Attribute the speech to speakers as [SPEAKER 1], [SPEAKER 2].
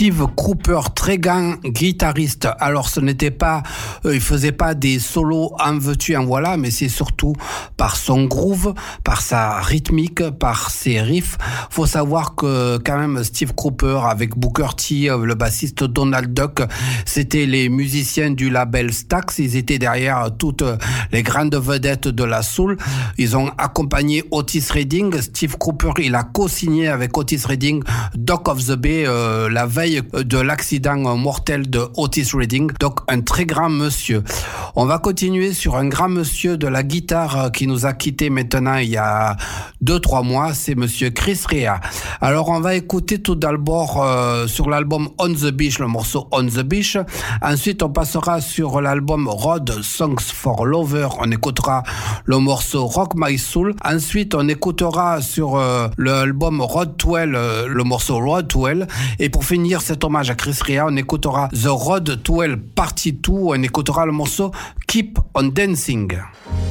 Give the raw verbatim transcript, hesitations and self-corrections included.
[SPEAKER 1] Steve Cropper, très grand guitariste. Alors ce n'était pas, euh, il faisait pas des solos en veux-tu en voilà, mais c'est surtout par son groove, par sa rythmique, par ses riffs. Faut savoir que quand même Steve Cropper avec Booker T, le bassiste Donald Duck, c'était les musiciens du label Stax. Ils étaient derrière toutes les grandes vedettes de la soul. Ils ont accompagné Otis Redding. Steve Cropper, il a co-signé avec Otis Redding Dock of the Bay euh, la veille de l'accident mortel de Otis Redding. Donc un très grand monsieur. On va continuer sur un grand monsieur de la guitare qui nous a quittés maintenant il y a deux trois mois, c'est monsieur Chris Rea. Alors on va écouter tout d'abord euh, sur l'album On the Beach, le morceau On the Beach. Ensuite on passera sur l'album Road Songs for Lover, on écoutera le morceau Rock My Soul. Ensuite on écoutera sur euh, l'album Road to Hell, euh, le morceau Road to Hell. Et pour finir cet hommage à Chris Rea, on écoutera The Road to Hell Partie deux, on écoutera le morceau Keep on Dancing.